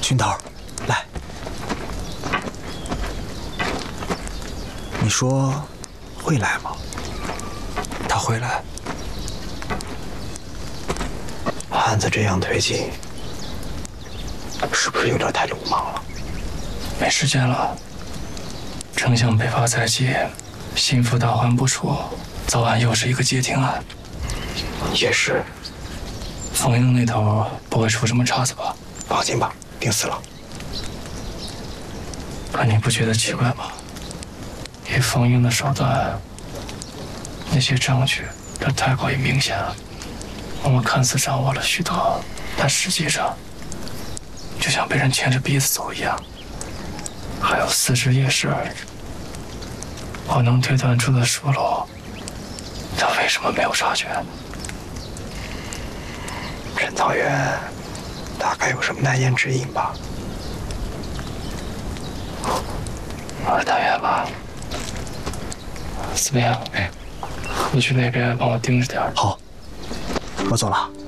群头，来，你说会来吗？ 他会来。 案子这样推进，是不是有点太鲁莽了？ 没时间了。丞相北伐在即，心腹大患不出，早晚又是一个接听案。 也是。 冯英那头不会出什么岔子吧？ 放心吧，定死了。 可你不觉得奇怪吗？以冯英的手段，那些证据都太过于明显了。我们看似掌握了许多，但实际上就像被人牵着鼻子走一样。还有4只夜市，我能推断出的疏漏，他为什么没有察觉？ 陈道元大概有什么难言之隐吧？ 大元吧，怎么样？你去那边帮我盯着点。 好，我走了。